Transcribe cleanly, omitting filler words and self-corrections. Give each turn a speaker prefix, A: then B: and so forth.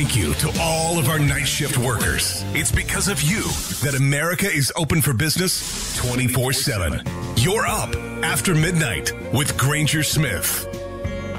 A: thank you to all of our night shift workers. It's because of you that America is open for business 24/7. You're up after midnight with Granger Smith.